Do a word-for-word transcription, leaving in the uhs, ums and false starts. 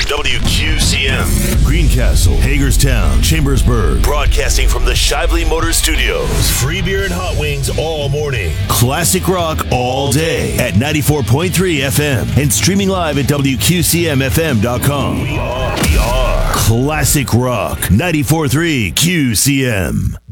W Q C M. Greencastle, Hagerstown, Chambersburg. Broadcasting from the Shively Motor Studios. Free beer and hot wings all morning. Classic rock all day at ninety-four point three F M and streaming live at W Q C M F M dot com. We are, we are Classic Rock ninety-four point three Q C M.